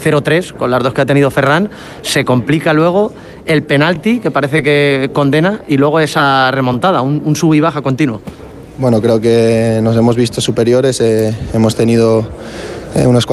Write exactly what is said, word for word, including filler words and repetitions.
cero tres, con las dos que ha tenido Ferran, se complica luego el penalti, que parece que condena, y luego esa remontada, un, un sub y baja continuo. Bueno, creo que nos hemos visto superiores, eh, hemos tenido eh, unas